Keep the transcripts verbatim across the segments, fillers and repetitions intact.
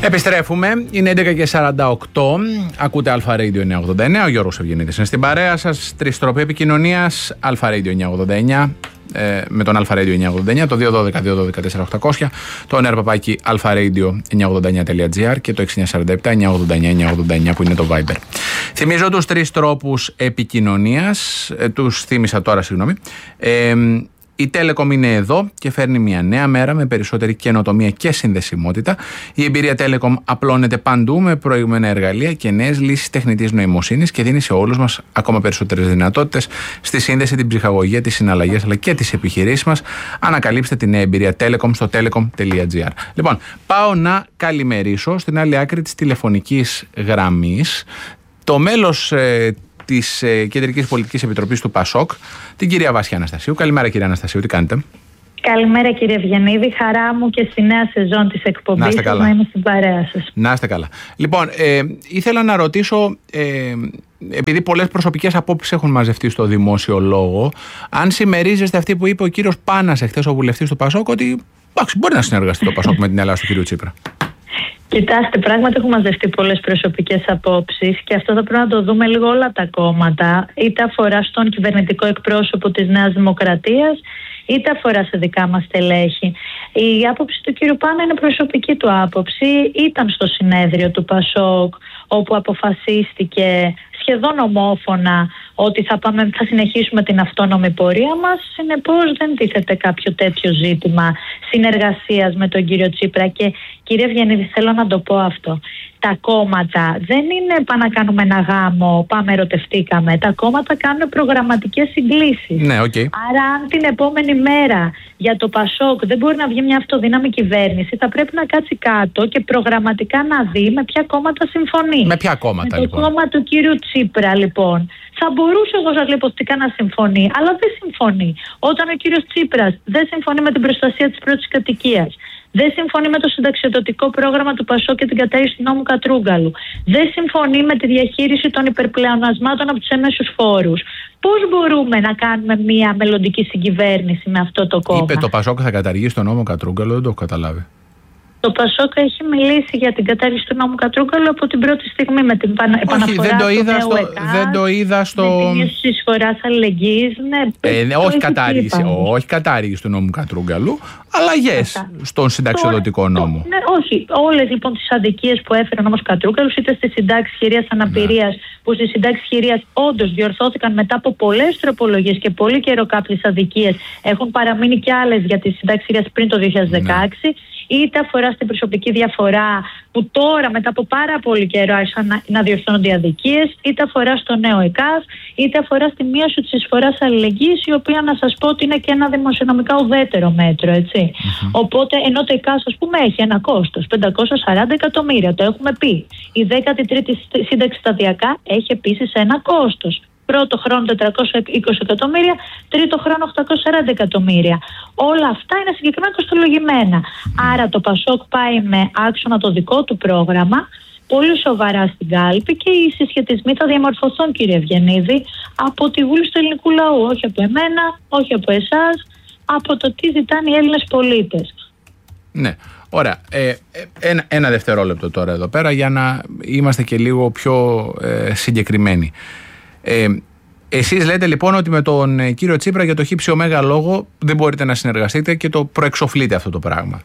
Επιστρέφουμε, είναι έντεκα και σαράντα οκτώ, ακούτε Αλφα Radio εννιακόσια ογδόντα εννέα, ο Γιώργος Ευγενίδης είναι στην παρέα σας, τρεις τρόποι επικοινωνίας, Αλφα Radio εννιακόσια ογδόντα εννέα, ε, με τον Αλφα Radio εννιακόσια ογδόντα εννέα, το δύο ένα δύο δύο ένα δύο τέσσερα οκτακόσια, το νεαρπαπάκι αλφα-radio εννιακόσια ογδόντα εννέα τελεία τζι άρ και το έξι εννιά τέσσερα επτά εννιακόσια ογδόντα εννέα εννιακόσια ογδόντα εννέα που είναι το Viber. Θυμίζω τους τρεις τρόπους επικοινωνίας, ε, τους θύμισα τώρα, συγγνώμη. Ε, Η Telecom είναι εδώ και φέρνει μια νέα μέρα με περισσότερη καινοτομία και συνδεσιμότητα. Η εμπειρία Telecom απλώνεται παντού με προηγμένα εργαλεία και νέες λύσεις τεχνητής νοημοσύνης και δίνει σε όλους μας ακόμα περισσότερες δυνατότητες στη σύνδεση, την ψυχαγωγία, τις συναλλαγές αλλά και τις επιχειρήσεις μας. Ανακαλύψτε τη νέα εμπειρία Telecom στο telecom τελεία τζι άρ. Λοιπόν, πάω να καλημερίσω στην άλλη άκρη της τηλεφωνικής γραμμής το μέλος ε, της ε, Κεντρικής Πολιτικής Επιτροπής του ΠΑΣΟΚ, την κυρία Βάσια Αναστασίου. Καλημέρα, κυρία Αναστασίου, τι κάνετε? Καλημέρα, κύριε Ευγενίδη. Χαρά μου και στη νέα σεζόν της εκπομπής να, να είμαι στην παρέα σας. Να είστε καλά. Λοιπόν, ε, ήθελα να ρωτήσω, ε, επειδή πολλές προσωπικές απόψεις έχουν μαζευτεί στο δημόσιο λόγο, αν συμμερίζεστε αυτή που είπε ο κύριος Πάνας εχθές, ο βουλευτής του ΠΑΣΟΚ, ότι εντάξει, μπορεί να συνεργαστεί το ΠΑΣΟΚ με την Ελλάδα του κύριου Τσίπρα. Κοιτάστε, πράγματι έχουν μαζευτεί πολλές προσωπικές απόψεις και αυτό θα πρέπει να το δούμε λίγο όλα τα κόμματα, είτε αφορά στον κυβερνητικό εκπρόσωπο της Νέας Δημοκρατίας, είτε αφορά σε δικά μας στελέχη. Η άποψη του κύριου Πάνα είναι προσωπική του άποψη. Ήταν στο συνέδριο του ΠΑΣΟΚ όπου αποφασίστηκε σχεδόν ομόφωνα ότι θα, πάμε, θα συνεχίσουμε την αυτόνομη πορεία μας. Συνεπώς δεν τίθεται κάποιο τέτοιο ζήτημα συνεργασίας με τον κύριο Τσίπρα. Και κύριε Ευγενίδη, θέλω να το πω αυτό. Τα κόμματα δεν είναι πάμε να κάνουμε ένα γάμο, πάμε ερωτευτήκαμε. Τα κόμματα κάνουν προγραμματικές συγκλήσεις. Ναι, okay. Άρα αν την επόμενη μέρα για το ΠΑΣΟΚ δεν μπορεί να βγει μια αυτοδύναμη κυβέρνηση, θα πρέπει να κάτσει κάτω και προγραμματικά να δει με ποια κόμματα συμφωνεί. Με ποια κόμματα, με λοιπόν? Το κόμμα του κύριου Τσίπρα, λοιπόν. Θα μπορούσε εγώ σας λιποστικά να συμφωνεί, αλλά δεν συμφωνεί. Όταν ο κύριος Τσίπρας δεν συμφωνεί με την προστασία της πρώτης κατοικίας, δεν συμφωνεί με το συνταξιοδοτικό πρόγραμμα του ΠΑΣΟΚ και την κατάργηση του νόμου Κατρούγκαλου, δεν συμφωνεί με τη διαχείριση των υπερπλεονασμάτων από τους έμεσους φόρους, πώς μπορούμε να κάνουμε μια μελλοντική συγκυβέρνηση με αυτό το κόμμα? Είπε το ΠΑΣΟΚ θα καταργήσει τον νόμο Κατρούγκαλου, δεν το έχω καταλάβει. Το ΠΑΣΟΚ έχει μιλήσει για την κατάργηση του νόμου Κατρούγκαλου από την πρώτη στιγμή με την επαναφορά όχι, δεν το είδα στο, δεν το είδα στο... με την εισφορά αλληλεγγύης. Ναι, ε, ναι, όχι, κατάργηση, όχι κατάργηση του νόμου Κατρούγκαλου, αλλαγές στον συνταξιοδοτικό νόμο. Ναι, όχι. Όλες λοιπόν τις αδικίες που έφερε ο νόμος Κατρούγκαλου, είτε στις συντάξεις χειρίας αναπηρίας, ναι. που στις συντάξεις χειρίας όντως διορθώθηκαν μετά από πολλές τροπολογίες και πολύ καιρό κάποιες αδικίες, έχουν παραμείνει και άλλες για τις συντάξεις χειρίας πριν το δύο χιλιάδες δεκαέξι. Ναι. Είτε αφορά στην προσωπική διαφορά που τώρα μετά από πάρα πολύ καιρό άρχισαν να, να διορθώνονται οι αδικίες, είτε αφορά στο νέο ΕΚΑΒ, είτε αφορά στη μείωση της εισφοράς αλληλεγγύης, η οποία να σας πω ότι είναι και ένα δημοσιονομικά ουδέτερο μέτρο, έτσι. Mm-hmm. Οπότε, ενώ το ΕΚΑΒ, ας πούμε, έχει ένα κόστος πεντακόσια σαράντα εκατομμύρια, το έχουμε πει. Η δέκατη τρίτη σύνταξη σταδιακά έχει επίσης ένα κόστος. Πρώτο χρόνο τετρακόσια είκοσι εκατομμύρια, τρίτο χρόνο οκτακόσια σαράντα εκατομμύρια. Όλα αυτά είναι συγκεκριμένα κοστολογημένα. Άρα το ΠΑΣΟΚ πάει με άξονα το δικό του πρόγραμμα, πολύ σοβαρά στην κάλπη και οι συσχετισμοί θα διαμορφωθούν, κύριε Ευγενίδη, από τη Βούληση του Ελληνικού Λαού. Όχι από εμένα, όχι από εσάς, από το τι ζητάνε οι Έλληνες πολίτες. Ναι. Ωραία. Ε, ένα, ένα δευτερόλεπτο τώρα εδώ πέρα για να είμαστε και λίγο πιο ε, συγκεκριμένοι. Ε, εσείς λέτε λοιπόν ότι με τον ε, κύριο Τσίπρα για το χύψη ωμέγα λόγο δεν μπορείτε να συνεργαστείτε και το προεξοφλείτε αυτό το πράγμα.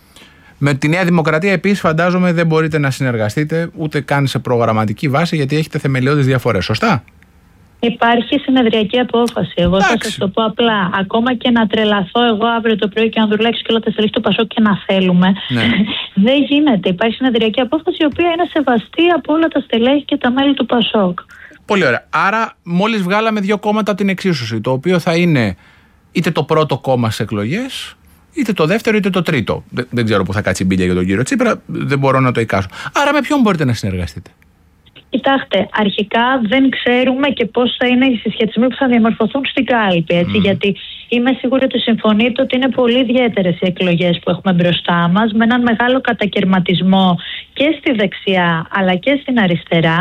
Με τη Νέα Δημοκρατία επίσης φαντάζομαι δεν μπορείτε να συνεργαστείτε ούτε καν σε προγραμματική βάση γιατί έχετε θεμελιώδεις διαφορές, σωστά? Υπάρχει συνεδριακή απόφαση. Εγώ θα σας το πω απλά. Ακόμα και να τρελαθώ εγώ αύριο το πρωί και να δουλέψω και όλα τα στελέχη του ΠΑΣΟΚ και να θέλουμε, ναι. δεν γίνεται. Υπάρχει συνεδριακή απόφαση η οποία είναι σεβαστή από όλα τα στελέχη και τα μέλη του ΠΑΣΟΚ. Πολύ ωραία. Άρα, μόλις βγάλαμε δύο κόμματα από την εξίσωση, το οποίο θα είναι είτε το πρώτο κόμμα στις εκλογές, είτε το δεύτερο, είτε το τρίτο. Δεν, δεν ξέρω που θα κάτσει η μπίλια για τον κύριο Τσίπρα, δεν μπορώ να το εικάσω. Άρα, με ποιον μπορείτε να συνεργαστείτε? Κοιτάξτε, αρχικά δεν ξέρουμε και πώς θα είναι οι συσχετισμοί που θα διαμορφωθούν στην κάλπη. Έτσι, mm. Γιατί είμαι σίγουρη ότι συμφωνείτε ότι είναι πολύ ιδιαίτερες οι εκλογές που έχουμε μπροστά μας, με έναν μεγάλο κατακαιρματισμό και στη δεξιά αλλά και στην αριστερά.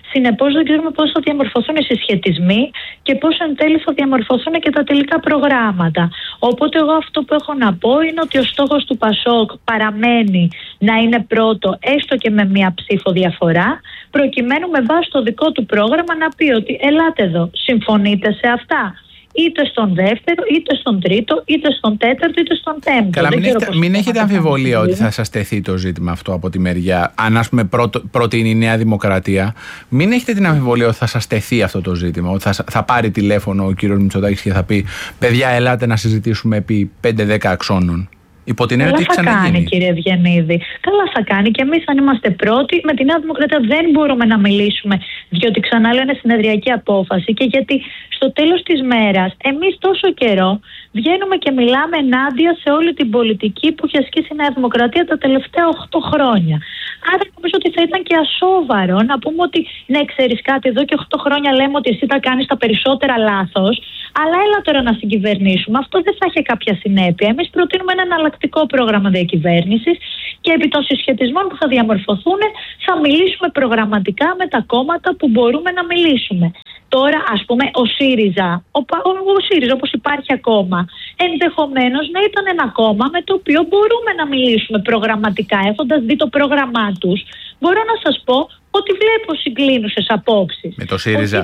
Συνεπώς δεν ξέρουμε πώς θα διαμορφωθούν οι συσχετισμοί και πώς εν τέλει θα διαμορφωθούν και τα τελικά προγράμματα. Οπότε εγώ αυτό που έχω να πω είναι ότι ο στόχος του Πασόκ παραμένει να είναι πρώτο, έστω και με μία ψήφο διαφορά, προκειμένου με βάση το δικό του πρόγραμμα να πει ότι ελάτε εδώ, συμφωνείτε σε αυτά. Είτε στον δεύτερο, είτε στον τρίτο, είτε στον τέταρτο, είτε στον πέμπτο. Καλά, μην έχετε, μην έχετε αμφιβολία ότι θα σας τεθεί το ζήτημα αυτό από τη μεριά. Αν, ας πούμε, πρώτο, πρώτη είναι η Νέα Δημοκρατία, μην έχετε την αμφιβολία ότι θα σας τεθεί αυτό το ζήτημα. Ότι θα, θα πάρει τηλέφωνο ο κύριος Μητσοτάκης και θα πει: παιδιά, ελάτε να συζητήσουμε επί πέντε δέκα αξώνων. Υπό την έννοια ότι έχει ξαναγίνει. Καλά θα κάνει, κύριε Ευγενίδη. Καλά θα κάνει. Και εμείς, αν είμαστε πρώτοι, με τη Νέα Δημοκρατία δεν μπορούμε να μιλήσουμε, διότι ξαναλέω είναι συνεδριακή απόφαση και γιατί στο τέλος της μέρας, εμείς τόσο καιρό βγαίνουμε και μιλάμε ενάντια σε όλη την πολιτική που έχει ασκήσει η Νέα Δημοκρατία τα τελευταία οκτώ χρόνια. Άρα νομίζω ότι θα ήταν και ασόβαρο να πούμε ότι ναι, ξέρεις κάτι, εδώ και οκτώ χρόνια λέμε ότι εσύ θα κάνεις τα περισσότερα λάθος, αλλά έλα τώρα να συγκυβερνήσουμε. Αυτό δεν θα έχει κάποια συνέπεια. Εμείς προτείνουμε ένα εναλλακτικό πρόγραμμα διακυβέρνησης και επί των συσχετισμών που θα διαμορφωθούν θα μιλήσουμε προγραμματικά με τα κόμματα που μπορούμε να μιλήσουμε. Τώρα, ας πούμε, ο ΣΥΡΙΖΑ, ο, ο, ο ΣΥΡΙΖΑ όπως υπάρχει ακόμα, ενδεχομένως να ήταν ένα κόμμα με το οποίο μπορούμε να μιλήσουμε προγραμματικά, έχοντας δει το πρόγραμμά τους. Μπορώ να σας πω ότι βλέπω συγκλίνουσες απόψεις. Με το ΣΥΡΙΖΑ.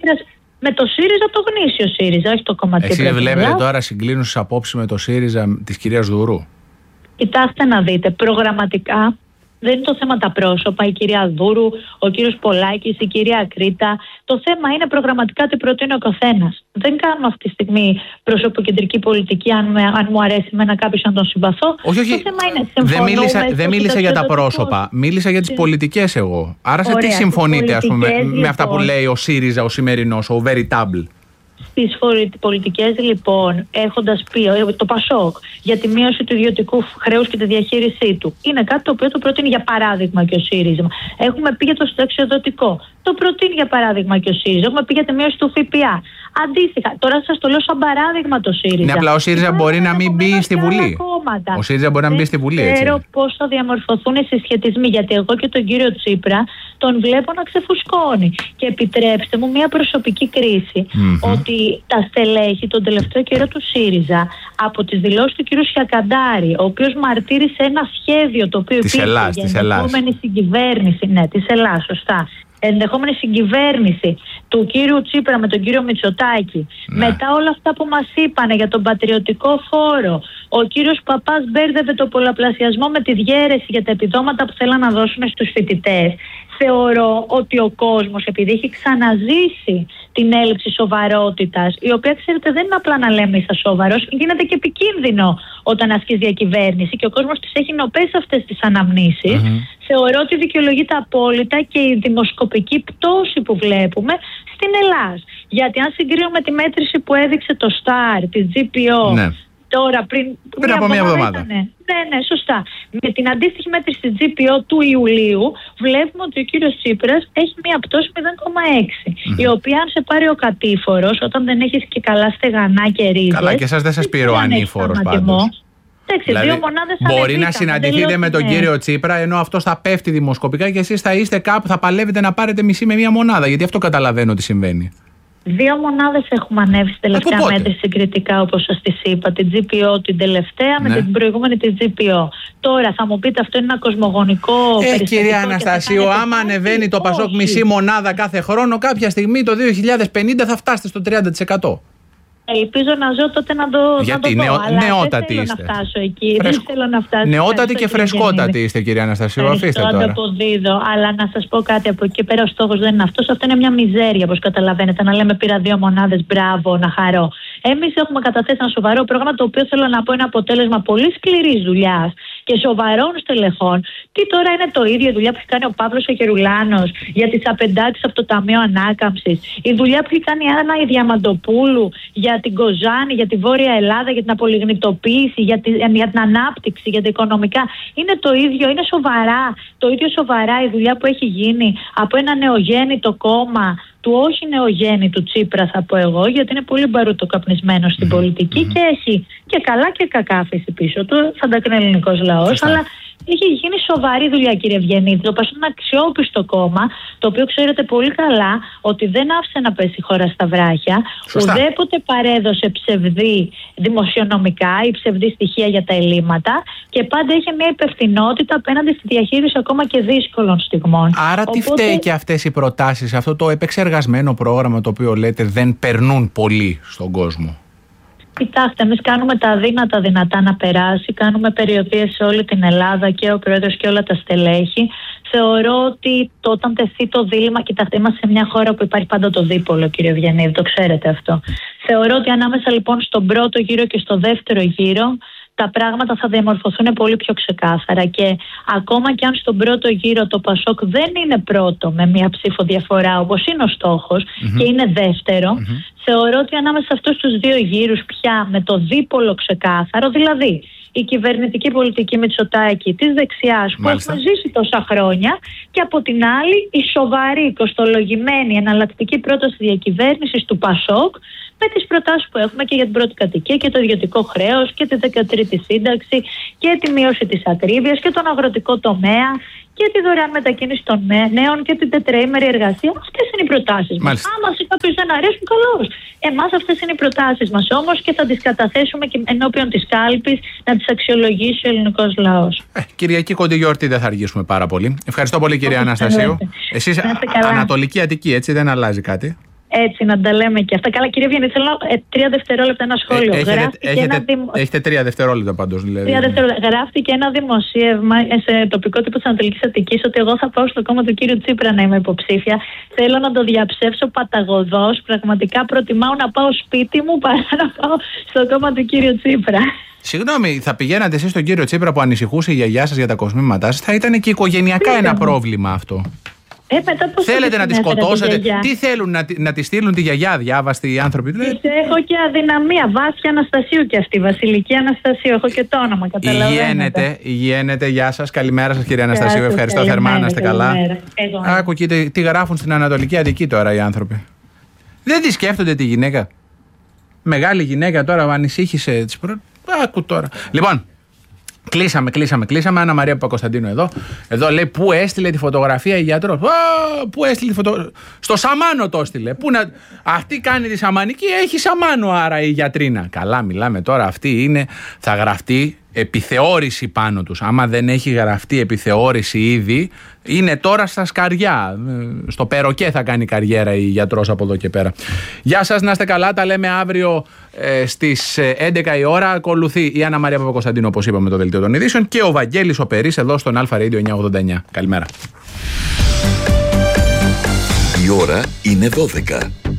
Με το ΣΥΡΙΖΑ, το γνήσιο ΣΥΡΙΖΑ, όχι το κομματικό. Εσείς βλέπετε τώρα συγκλίνουσες απόψεις με το ΣΥΡΙΖΑ της κυρίας Δουρού? Κοιτάξτε να δείτε, προγραμματικά δεν είναι το θέμα τα πρόσωπα, η κυρία Δούρου, ο κύριος Πολάκης, η κυρία Κρήτα. Το θέμα είναι προγραμματικά τι προτείνει ο καθένας. Δεν κάνουμε αυτή τη στιγμή προσωποκεντρική πολιτική, αν, με, αν μου αρέσει εμένα κάποιος να τον συμπαθώ. Όχι, όχι. Το θέμα είναι, δεν μίλησα, δεν μίλησα για τα πρόσωπα, μίλησα για τις τι... πολιτικές εγώ. Άρα σε τι συμφωνείτε, ας πούμε, λοιπόν, με αυτά που λέει ο ΣΥΡΙΖΑ, ο σημερινός, ο Veritable? Στις πολιτικές, λοιπόν, έχοντας πει το Πασόκ για τη μείωση του ιδιωτικού χρέους και τη διαχείρισή του, είναι κάτι το οποίο το προτείνει για παράδειγμα και ο ΣΥΡΙΖΑ. Έχουμε πει για το συνταξιοδοτικό. Το προτείνει για παράδειγμα και ο ΣΥΡΙΖΑ. Έχουμε πει για τη μείωση του ΦΠΑ. Αντίστοιχα, τώρα σας το λέω σαν παράδειγμα το ΣΥΡΙΖΑ. Ναι, απλά ο ΣΥΡΙΖΑ μπορεί να μην μπει στη Βουλή. Ο ΣΥΡΙΖΑ μπορεί να μην μπει στη Βουλή. Δεν ξέρω πώς θα διαμορφωθούν οι συσχετισμοί, γιατί εγώ και τον κύριο Τσίπρα τον βλέπω να ξεφουσκώνει. Και επιτρέψτε μου μια προσωπική κρίση, mm-hmm. ότι τα στελέχη τον τελευταίο καιρό του ΣΥΡΙΖΑ από τις δηλώσεις του κύριου Σιακαντάρη, ο οποίος μαρτύρησε ένα σχέδιο το οποίο υπήρχε για ενδεχόμενη συγκυβέρνηση. Ναι, της Ελλάς, σωστά. Ενδεχόμενη συγκυβέρνηση του κύριου Τσίπρα με τον κύριο Μητσοτάκη, ναι. Μετά όλα αυτά που μας είπανε για τον πατριωτικό φόρο, ο κύριος Παπάς μπέρδευε το πολλαπλασιασμό με τη διαίρεση για τα επιδόματα που θέλαν να δώσουν στους φοιτητές. Θεωρώ ότι ο κόσμος, επειδή έχει ξαναζήσει την έλλειψη σοβαρότητας, η οποία, ξέρετε, δεν είναι απλά να λέμε είσαι σοβαρός, γίνεται και επικίνδυνο όταν ασκείς διακυβέρνηση και ο κόσμος τις έχει νοπές αυτές τις αναμνήσεις. Mm-hmm. Θεωρώ ότι δικαιολογείται απόλυτα και η δημοσκοπική πτώση που βλέπουμε στην Ελλάδα. Γιατί αν συγκρίνουμε τη μέτρηση που έδειξε το Σταρ, τη τζι πι ο, ναι. Τώρα πριν, πριν από μία εβδομάδα. Ναι, ναι, σωστά. Με την αντίστοιχη μέτρηση της τζι πι ο του Ιουλίου, βλέπουμε ότι ο κύριος Τσίπρας έχει μία πτώση μηδέν κόμμα έξι. Mm-hmm. Η οποία, αν σε πάρει ο κατήφορος, όταν δεν έχεις και καλά στεγανά και ρίζες. Καλά, και εσάς δεν σας πήρε ο ανήφορος πάντως. Εντάξει, δηλαδή, δύο μονάδες μπορεί να συναντηθείτε με τον κύριο Τσίπρα, ενώ αυτός θα πέφτει δημοσκοπικά και εσείς θα είστε κάπου, θα παλεύετε να πάρετε μισή με μία μονάδα. Γιατί αυτό καταλαβαίνω ότι συμβαίνει. Δύο μονάδες έχουμε ανέβει στην τελευταία μέτρηση συγκριτικά, όπως σας τις είπα. Την τζι πι ο την τελευταία, ναι. Με την προηγούμενη τη τζι πι ο. Τώρα θα μου πείτε, αυτό είναι ένα κοσμογονικό ε, περιστατικό. Κυρία Αναστασίου, άμα ανεβαίνει το Πασόκ μισή μονάδα κάθε χρόνο, κάποια στιγμή το δύο χιλιάδες πενήντα θα φτάσετε στο τριάντα τοις εκατό. Ελπίζω να ζω τότε να το, γιατί να το νεο, δω, αλλά νεότατη δεν θέλω είστε. να φτάσω εκεί. Φρεσκ... Δεν θέλω να φτάσω. Νεότατη και φρεσκότατη είστε, κυρία Αναστασίου. Αφήστε τώρα. Το αποδίδω, αλλά να σας πω κάτι από εκεί πέρα. Ο στόχος δεν είναι αυτός. Αυτό είναι μια μιζέρια, όπως καταλαβαίνετε. Να λέμε πήρα δύο μονάδες, μπράβο, να χαρώ. Εμείς έχουμε καταθέσει ένα σοβαρό πρόγραμμα, το οποίο θέλω να πω είναι αποτέλεσμα πολύ σκληρής δουλειάς και σοβαρών στελεχών. Τι τώρα είναι το ίδιο η δουλειά που έχει κάνει ο Παύλος Ακερουλάνος για τις απεντάξεις από το Ταμείο Ανάκαμψης, η δουλειά που έχει κάνει η Άννα η Διαμαντοπούλου για την Κοζάνη, για τη Βόρεια Ελλάδα, για την απολιγνητοποίηση, για, τη, για την ανάπτυξη, για τα οικονομικά. Είναι το ίδιο, είναι σοβαρά, το ίδιο σοβαρά η δουλειά που έχει γίνει από ένα νεογέννητο κόμμα, του όχι νεογέννητου Τσίπρα, θα πω εγώ, γιατί είναι πολύ μπαρουτοκαπνισμένο στην mm-hmm. πολιτική mm-hmm. και έχει και καλά και κακά αφήσει πίσω του, θα τα κρίνει ο ελληνικός λαός, αλλά Έχει γίνει σοβαρή δουλειά, κύριε Ευγενίδη. Το Πασόκ είναι ένα αξιόπιστο κόμμα, το οποίο ξέρετε πολύ καλά ότι δεν άφησε να πέσει η χώρα στα βράχια. Σωστά. Ουδέποτε παρέδωσε ψευδή δημοσιονομικά ή ψευδή στοιχεία για τα ελλείμματα και πάντα είχε μια υπευθυνότητα απέναντι στη διαχείριση ακόμα και δύσκολων στιγμών. Άρα, Οπότε... τι φταίει και αυτές οι προτάσεις, αυτό το επεξεργασμένο πρόγραμμα το οποίο λέτε δεν περνούν πολύ στον κόσμο? Κοιτάξτε, εμείς κάνουμε τα αδύνατα δυνατά να περάσει. Κάνουμε περιοδίες σε όλη την Ελλάδα και ο Πρόεδρος και όλα τα στελέχη. Θεωρώ ότι το, όταν τεθεί το δίλημμα, κοιτάξτε, είμαστε σε μια χώρα που υπάρχει πάντα το δίπολο, κύριε Ευγενίδη, το ξέρετε αυτό. Θεωρώ ότι ανάμεσα λοιπόν στον πρώτο γύρο και στο δεύτερο γύρο τα πράγματα θα διαμορφωθούν πολύ πιο ξεκάθαρα και ακόμα και αν στον πρώτο γύρο το Πασόκ δεν είναι πρώτο με μία ψήφο διαφορά όπως είναι ο στόχος mm-hmm. και είναι δεύτερο, mm-hmm. θεωρώ ότι ανάμεσα σε αυτούς τους δύο γύρους πια με το δίπολο ξεκάθαρο, δηλαδή η κυβερνητική πολιτική Μητσοτάκη της δεξιάς που έχουμε ζήσει τόσα χρόνια και από την άλλη η σοβαρή, κοστολογημένη, εναλλακτική πρόταση διακυβέρνησης του Πασόκ με τις προτάσεις που έχουμε και για την πρώτη κατοικία και το ιδιωτικό χρέος και τη δεκατρίτη σύνταξη και τη μείωση της ακρίβειας και τον αγροτικό τομέα και τη δωρεάν μετακίνηση των νέων και την τετραήμερη εργασία. Αυτές είναι οι προτάσεις μας. Άμα σε κάποιους δεν αρέσουν, καλώς. Εμάς αυτές είναι οι προτάσεις μας όμως και θα τις καταθέσουμε και ενώπιον της κάλπης να τις αξιολογήσει ο ελληνικός λαός. Ε, Κυριακή κοντή γιορτή δεν θα αργήσουμε πάρα πολύ. Ευχαριστώ πολύ, κυρία Αναστασίου. Εσείς Ανατολική Αττική, έτσι, δεν αλλάζει κάτι? Έτσι, να τα λέμε και αυτά. Καλά, κύριε Βιέννη, θέλω ε, τρία δευτερόλεπτα ένα σχόλιο. Ε, έχετε, έχετε, ένα δημο... έχετε τρία δευτερόλεπτα πάντως. Δηλαδή. Τρία δευτερόλεπτα. Γράφτηκε ένα δημοσίευμα σε τοπικό τύπο της Ανατολικής Αττικής ότι εγώ θα πάω στο κόμμα του κύριου Τσίπρα να είμαι υποψήφια. Θέλω να το διαψεύσω παταγωδώς. Πραγματικά προτιμάω να πάω σπίτι μου παρά να πάω στο κόμμα του κύριου Τσίπρα. Συγγνώμη, θα πηγαίνατε εσείς στον κύριο Τσίπρα που ανησυχούσε η γιαγιά σας για τα κοσμήματά σας? Θα ήταν και οικογενειακά Φύγαμε. ένα πρόβλημα αυτό. Ε, μετά πώς θέλετε να τη σκοτώσετε? Τη τι θέλουν, να, να τη στείλουν τη γιαγιά, διάβαστοι οι άνθρωποι? Της έχω και αδυναμία. Βάσια Αναστασίου και αυτή. Βασιλική Αναστασίου. Έχω και το όνομα. Υγιένετε, υγιένετε. Γεια σας. Καλημέρα σας, κύριε Αναστασίου. Σας, ευχαριστώ καλημέρα, θερμά. Να είστε καλά. Άκου και τι, τι γράφουν στην Ανατολική Αττική τώρα οι άνθρωποι. Δεν τη σκέφτονται τη γυναίκα. Μεγάλη γυναίκα τώρα ανησύχησε. Προ... Άκου τώρα. Λοιπόν. Κλείσαμε, κλείσαμε, κλείσαμε. Άννα Μαρία Παπακοσταντίνου εδώ. Εδώ λέει πού έστειλε τη φωτογραφία η γιατρός. Πού έστειλε τη φωτογραφία? Στο Σαμάνο το έστειλε. Πού να... Αυτή κάνει τη Σαμανική, έχει Σαμάνο άρα η γιατρίνα. Καλά, μιλάμε τώρα. Αυτή είναι, θα γραφτεί επιθεώρηση πάνω τους. Άμα δεν έχει γραφτεί επιθεώρηση ήδη, είναι τώρα στα σκαριά. Στο Περοκέ θα κάνει καριέρα η γιατρός από εδώ και πέρα. Γεια σας, να είστε καλά. Τα λέμε αύριο ε, στις έντεκα η ώρα. Ακολουθεί η Άννα Μαρία Παπακοσταντίνου, όπως είπαμε, το Δελτίο των Ειδήσεων, και ο Βαγγέλης ο Περής εδώ στον Αλφα Radio εννιακόσια ογδόντα εννιά. Καλημέρα. Η ώρα είναι δώδεκα.